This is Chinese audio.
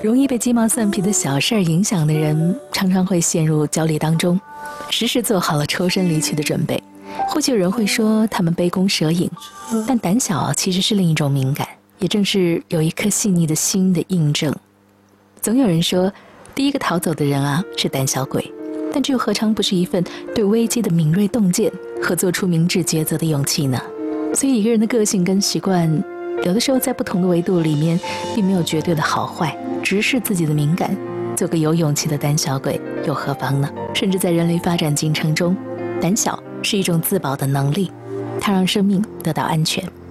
容易被鸡毛蒜皮的小事儿影响的人，常常会陷入焦虑当中，时时做好了抽身离去的准备。或许有人会说他们杯弓蛇影，但胆小其实是另一种敏感，也正是有一颗细腻的心的印证。总有人说，第一个逃走的人啊是胆小鬼，但这又何尝不是一份对危机的敏锐洞见和做出明智抉择的勇气呢？所以一个人的个性跟习惯，有的时候在不同的维度里面并没有绝对的好坏，直视自己的敏感，做个有勇气的胆小鬼又何妨呢？甚至在人类发展进程中，胆小是一种自保的能力，它让生命得到安全。